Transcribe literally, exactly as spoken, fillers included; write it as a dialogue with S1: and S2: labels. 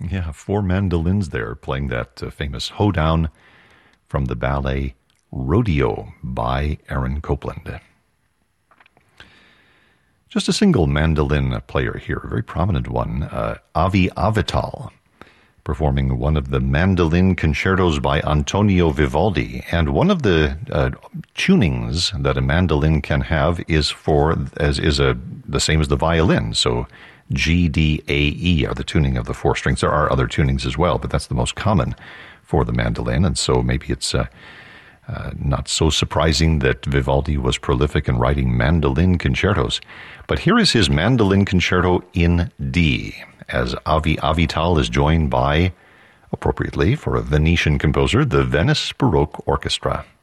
S1: Yeah, four mandolins there playing that uh, famous hoedown from the ballet Rodeo by Aaron Copland. Just a single mandolin player here, a very prominent one, uh, Avi Avital, performing one of the mandolin concertos by Antonio Vivaldi. And one of the uh, tunings that a mandolin can have is for as is a the same as the violin. So G, D, A, E are the tuning of the four strings. There are other tunings as well, but that's the most common for the mandolin. And so maybe it's uh, uh, not so surprising that Vivaldi was prolific in writing mandolin concertos. But here is his mandolin concerto in D, as Avi Avital is joined by, appropriately for a Venetian composer, the Venice Baroque Orchestra.